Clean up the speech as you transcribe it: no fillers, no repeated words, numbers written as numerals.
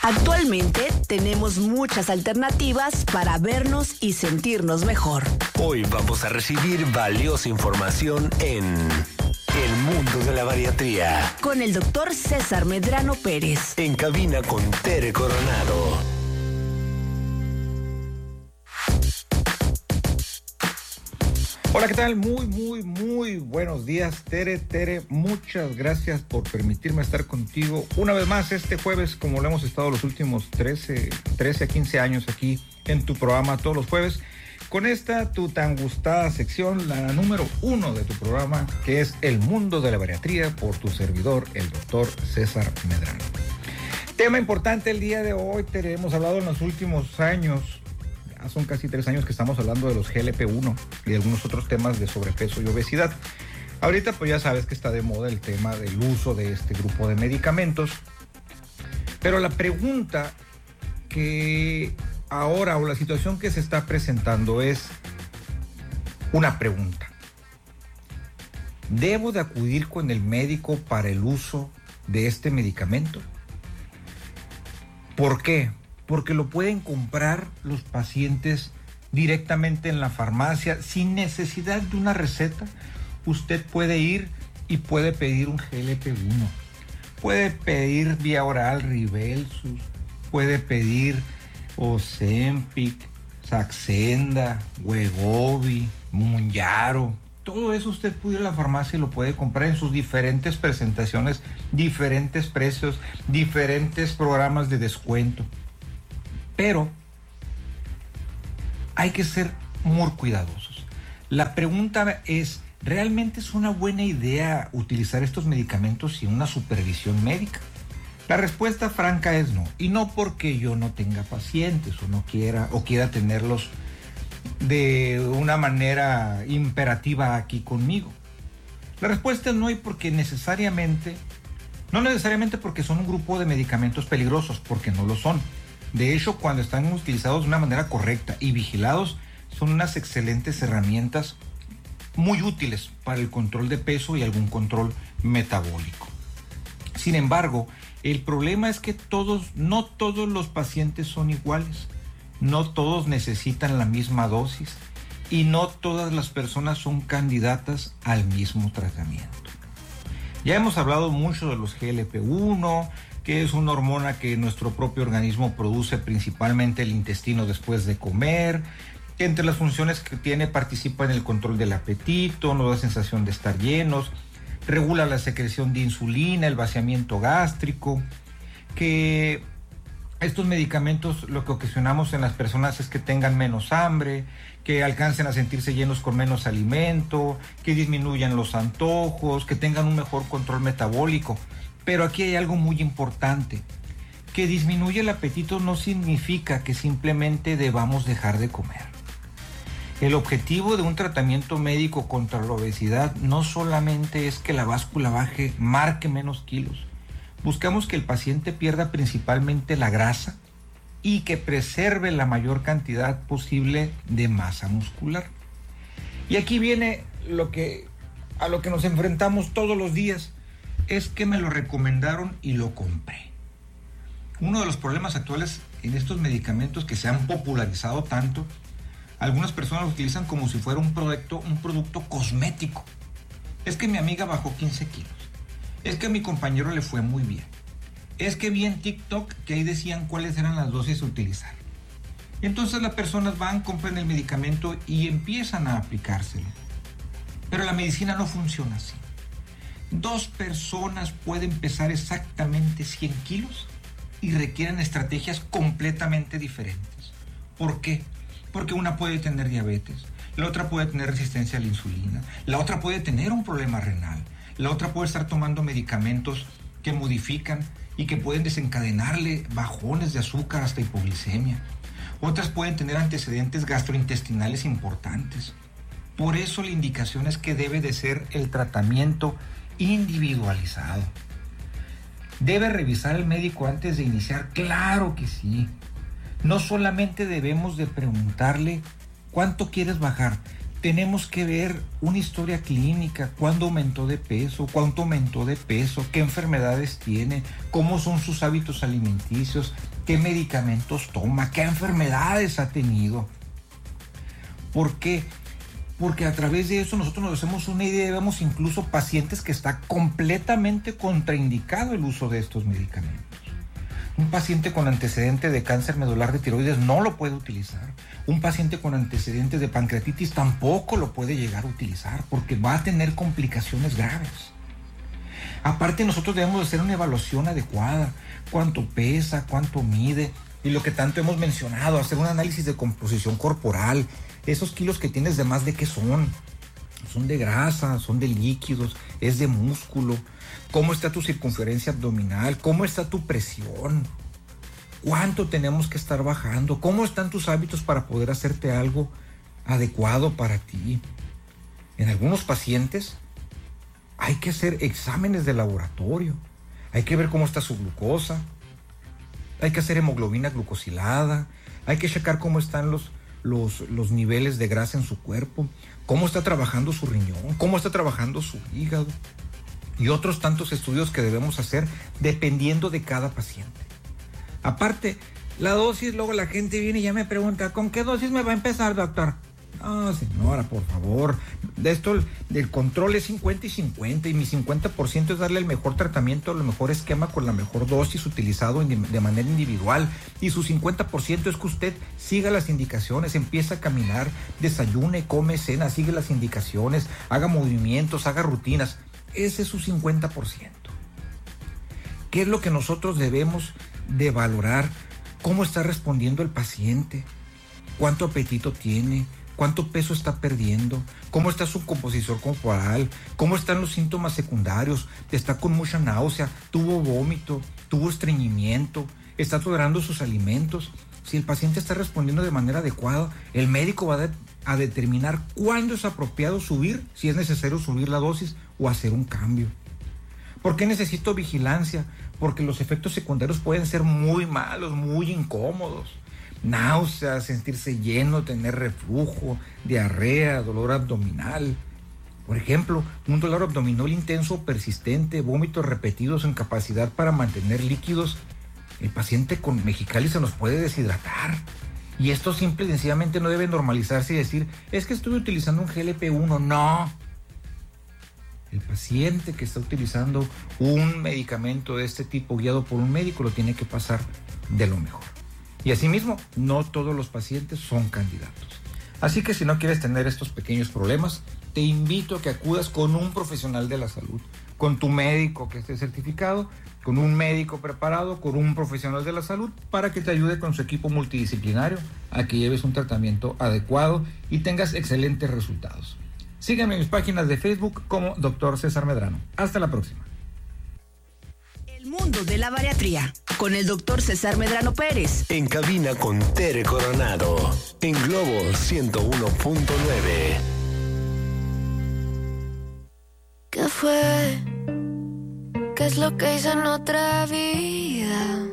Actualmente tenemos muchas alternativas para vernos y sentirnos mejor. Hoy vamos a recibir valiosa información en El Mundo de la Bariatría. Con el doctor César Medrano Pérez. En cabina con Tere Coronado. Hola, ¿qué tal? Muy buenos días, Tere, muchas gracias por permitirme estar contigo una vez más este jueves, como lo hemos estado los últimos 13 a 15 años aquí en tu programa todos los jueves, con esta tu tan gustada sección, la número 1 de tu programa, que es El Mundo de la Bariatría, por tu servidor, el doctor César Medrano. Tema importante el día de hoy, Tere, hemos hablado en los últimos años. Son casi 3 años que estamos hablando de los GLP-1 y de algunos otros temas de sobrepeso y obesidad. Ahorita pues ya sabes que está de moda el tema del uso de este grupo de medicamentos. Pero la pregunta que ahora, o la situación que se está presentando, es una pregunta. ¿Debo de acudir con el médico para el uso de este medicamento? ¿Por qué? Porque lo pueden comprar los pacientes directamente en la farmacia sin necesidad de una receta. Usted puede ir y puede pedir un GLP-1. Puede pedir vía oral Rybelsus, puede pedir Ozempic, Saxenda, Wegovy, Mounjaro. Todo eso usted puede ir a la farmacia y lo puede comprar en sus diferentes presentaciones, diferentes precios, diferentes programas de descuento. Pero hay que ser muy cuidadosos. La pregunta es, ¿realmente es una buena idea utilizar estos medicamentos sin una supervisión médica? La respuesta franca es no. Y no porque yo no tenga pacientes o no quiera tenerlos de una manera imperativa aquí conmigo. La respuesta es no, y porque no necesariamente porque son un grupo de medicamentos peligrosos, porque no lo son. De hecho, cuando están utilizados de una manera correcta y vigilados, son unas excelentes herramientas muy útiles para el control de peso y algún control metabólico. Sin embargo, el problema es que no todos los pacientes son iguales, no todos necesitan la misma dosis y no todas las personas son candidatas al mismo tratamiento. Ya hemos hablado mucho de los GLP-1, que es una hormona que nuestro propio organismo produce principalmente el intestino después de comer, que entre las funciones que tiene participa en el control del apetito, nos da sensación de estar llenos, regula la secreción de insulina, el vaciamiento gástrico, que estos medicamentos lo que ocasionamos en las personas es que tengan menos hambre, que alcancen a sentirse llenos con menos alimento, que disminuyan los antojos, que tengan un mejor control metabólico. Pero aquí hay algo muy importante. Que disminuye el apetito no significa que simplemente debamos dejar de comer. El objetivo de un tratamiento médico contra la obesidad no solamente es que la báscula marque menos kilos. Buscamos que el paciente pierda principalmente la grasa y que preserve la mayor cantidad posible de masa muscular. Y aquí viene a lo que nos enfrentamos todos los días. Es que me lo recomendaron y lo compré. Uno de los problemas actuales en estos medicamentos que se han popularizado tanto, algunas personas lo utilizan como si fuera un producto cosmético. Es que mi amiga bajó 15 kilos. Es que a mi compañero le fue muy bien. Es que vi en TikTok que ahí decían cuáles eran las dosis a utilizar. Y entonces las personas van, compran el medicamento y empiezan a aplicárselo. Pero la medicina no funciona así. 2 personas pueden pesar exactamente 100 kilos y requieren estrategias completamente diferentes. ¿Por qué? Porque una puede tener diabetes, la otra puede tener resistencia a la insulina, la otra puede tener un problema renal, la otra puede estar tomando medicamentos que modifican y que pueden desencadenarle bajones de azúcar hasta hipoglicemia. Otras pueden tener antecedentes gastrointestinales importantes. Por eso la indicación es que debe de ser el tratamiento individualizado. ¿Debe revisar el médico antes de iniciar? Claro que sí. No solamente debemos de preguntarle ¿cuánto quieres bajar? tenemos que ver una historia clínica, cuándo aumentó de peso, cuánto aumentó de peso, qué enfermedades tiene, cómo son sus hábitos alimenticios, qué medicamentos toma, qué enfermedades ha tenido. ¿Por qué? Porque a través de eso nosotros nos hacemos una idea y vemos incluso pacientes que está completamente contraindicado el uso de estos medicamentos. Un paciente con antecedente de cáncer medular de tiroides no lo puede utilizar. Un paciente con antecedentes de pancreatitis tampoco lo puede llegar a utilizar porque va a tener complicaciones graves. Aparte, nosotros debemos hacer una evaluación adecuada. Cuánto pesa, cuánto mide y lo que tanto hemos mencionado, hacer un análisis de composición corporal. Esos kilos que tienes de más, ¿de qué son? Son de grasa, son de líquidos, es de músculo. ¿Cómo está tu circunferencia abdominal? ¿Cómo está tu presión? ¿Cuánto tenemos que estar bajando? ¿Cómo están tus hábitos para poder hacerte algo adecuado para ti? En algunos pacientes hay que hacer exámenes de laboratorio. Hay que ver cómo está su glucosa. Hay que hacer hemoglobina glucosilada. Hay que checar cómo están los niveles de grasa en su cuerpo, cómo está trabajando su riñón, cómo está trabajando su hígado y otros tantos estudios que debemos hacer dependiendo de cada paciente. Aparte, la dosis, luego la gente viene y ya me pregunta, ¿con qué dosis me va a empezar, doctor? No, señora, por favor, de esto el control es 50 y 50 y mi 50% es darle el mejor tratamiento, el mejor esquema con la mejor dosis utilizado de manera individual y su 50% es que usted siga las indicaciones, empieza a caminar, desayune, come, cena, sigue las indicaciones, haga movimientos, haga rutinas. Ese es su 50%. ¿Qué es lo que nosotros debemos de valorar? ¿Cómo está respondiendo el paciente? ¿Cuánto apetito tiene? ¿Cuánto peso está perdiendo? ¿Cómo está su composición corporal? ¿Cómo están los síntomas secundarios? ¿Está con mucha náusea? ¿Tuvo vómito? ¿Tuvo estreñimiento? ¿Está tolerando sus alimentos? Si el paciente está respondiendo de manera adecuada, el médico va a determinar cuándo es apropiado subir, si es necesario subir la dosis o hacer un cambio. ¿Por qué necesito vigilancia? Porque los efectos secundarios pueden ser muy malos, muy incómodos. Náuseas, sentirse lleno, tener reflujo, diarrea, dolor abdominal. Por ejemplo, un dolor abdominal intenso o persistente, vómitos repetidos, incapacidad para mantener líquidos. El paciente con Mexicali se nos puede deshidratar. Y esto simple y sencillamente no debe normalizarse y decir, es que estoy utilizando un GLP-1. No. El paciente que está utilizando un medicamento de este tipo guiado por un médico lo tiene que pasar de lo mejor. Y asimismo, no todos los pacientes son candidatos. Así que si no quieres tener estos pequeños problemas, te invito a que acudas con un profesional de la salud, con tu médico que esté certificado, con un médico preparado, con un profesional de la salud, para que te ayude con su equipo multidisciplinario a que lleves un tratamiento adecuado y tengas excelentes resultados. Síganme en mis páginas de Facebook como Dr. César Medrano. Hasta la próxima. El mundo de la bariatría con el Dr. César Medrano Pérez. En cabina con Tere Coronado. En Globo 101.9. ¿Qué fue? ¿Qué es lo que hice en otra vida?